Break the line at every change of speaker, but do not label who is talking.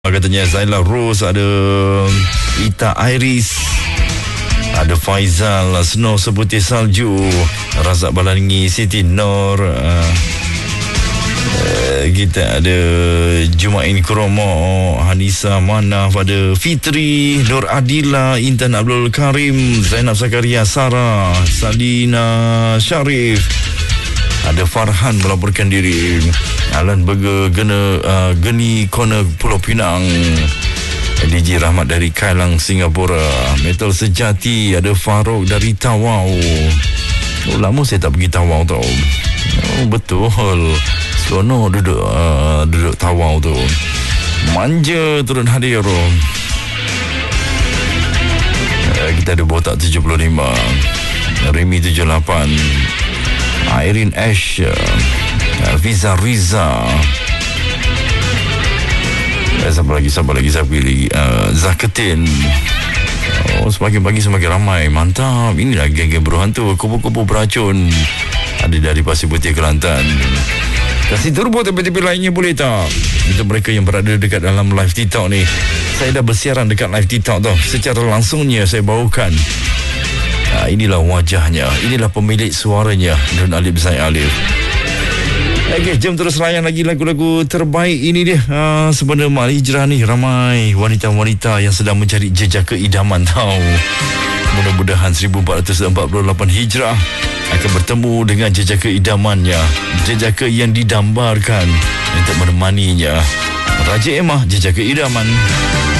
Katanya Zaila Rose, ada Ita Iris, ada Faizal Snow Seputih Salju, Razak Balangi, Siti Nur, kita ada Jumain Kromo, Hanisa Manaf, ada Fitri, Nur Adila, Intan Abdul Karim, Zainab Zakaria, Sarah, Salina Syarif, ada Farhan melaporkan diri, Alan Burger, Geni Corner Pulau Pinang, DJ Rahmat dari Kailang Singapura, Metal Sejati, ada Farouk dari Tawau. Lama saya tak pergi Tawau tau. Betul, seronok duduk Tawau tu. Manja turun hadir. Kita ada Botak 75, Remy 78, Irene Ash, Fiza Riza, siapa lagi Zaketin. Semakin pagi semakin ramai. Mantap. Inilah geng-geng berhantu, kupu-kupu beracun. Ada dari Pasir Putih, Kelantan. Kasih turbo tepi-tepi lainnya boleh tak? Untuk mereka yang berada dekat dalam live TikTok ni, saya dah bersiaran dekat live TikTok tau. Secara langsungnya saya bawakan. Inilah wajahnya, inilah pemilik suaranya, Nur Alif Zaid Alif. Okey, jom terus layan lagi lagu-lagu terbaik ini dia. Sebenarnya Mak Hijrah ni ramai wanita-wanita yang sedang mencari jejak keidaman tau. Mudah-mudahan 1448 Hijrah akan bertemu dengan jejak keidamannya, jejak yang didambarkan untuk menemaninya. Raja Emah, jejak keidaman.